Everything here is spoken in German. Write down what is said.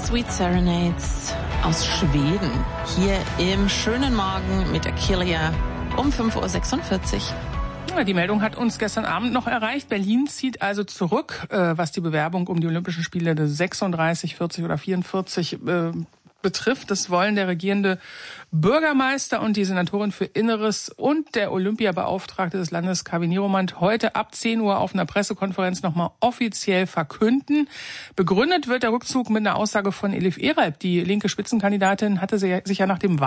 Sweet Serenades aus Schweden. Hier im schönen Morgen mit Achillea um 5.46 Uhr. Die Meldung hat uns gestern Abend noch erreicht. Berlin zieht also zurück, was die Bewerbung um die Olympischen Spiele 36, 40 oder 44 betrifft. Das wollen der regierende Bürgermeister und die Senatorin für Inneres und der Olympiabeauftragte des Landes Kaveh Niromand heute ab 10 Uhr auf einer Pressekonferenz nochmal offiziell verkünden. Begründet wird der Rückzug mit einer Aussage von Elif Eralp. Die linke Spitzenkandidatin hatte sich ja nach dem